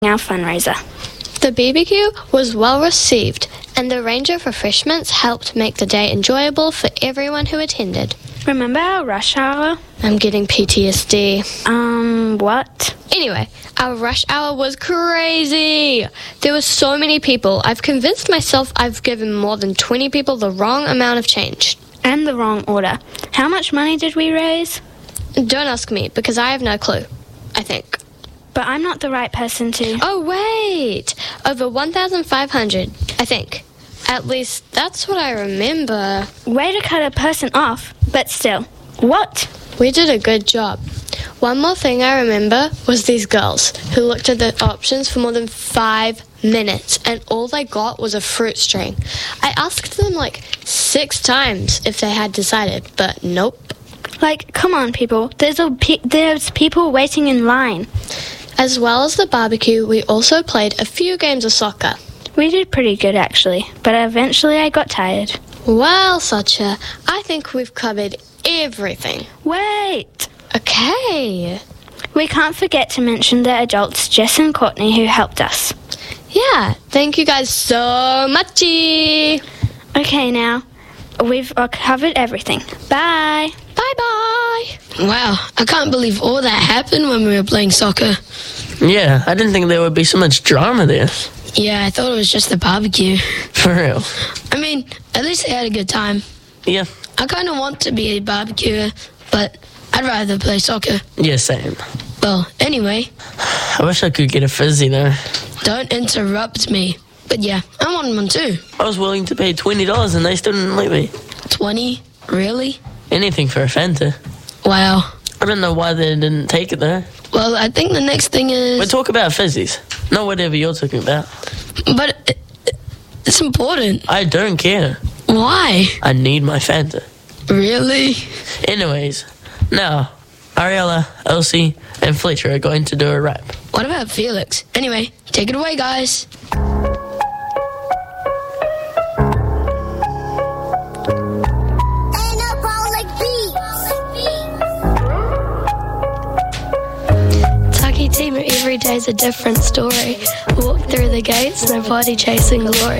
our fundraiser. The BBQ was well received, and the range of refreshments helped make the day enjoyable for everyone who attended. Remember our rush hour? I'm getting PTSD. What? Anyway, our rush hour was crazy. There were so many people. I've convinced myself I've given more than 20 people the wrong amount of change. And the wrong order. How much money did we raise? Don't ask me, because I have no clue, I think. But I'm not the right person to... Oh, wait! Over 1,500, I think. At least, that's what I remember. Way to cut a person off, but still. What? We did a good job. One more thing I remember was these girls who looked at the options for more than 5 minutes, and all they got was a fruit string. I asked them like 6 times if they had decided, but nope. Like, come on, people. There's people waiting in line. As well as the barbecue, we also played a few games of soccer. We did pretty good, actually, but eventually I got tired. Well, Satya, I think we've covered everything. Wait! Okay. We can't forget to mention the adults, Jess and Courtney, who helped us. Yeah, thank you guys so much. Okay, now, we've covered everything. Bye! Bye-bye! Wow, I can't believe all that happened when we were playing soccer. Yeah, I didn't think there would be so much drama there. Yeah, I thought it was just the barbecue. For real. I mean, at least they had a good time. Yeah. I kind of want to be a barbecuer, but I'd rather play soccer. Yeah, same. Well, anyway. I wish I could get a fizzy though. Don't interrupt me. But yeah, I want one too. I was willing to pay $20 and they still didn't let me. 20? Really? Anything for a Fanta. Wow. I don't know why they didn't take it though. Well, I think the next thing is... We'll talk about fizzies. Not whatever you're talking about. But it's important. I don't care. Why? I need my Fanta. Really? Anyways, now, Ariella, Elsie, and Fletcher are going to do a rap. What about Felix? Anyway, take it away, guys. Team, every day's a different story. Walk through the gates, nobody chasing glory.